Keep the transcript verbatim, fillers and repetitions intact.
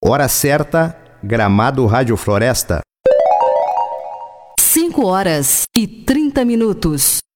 Hora certa, Gramado Rádio Floresta. cinco horas e trinta minutos.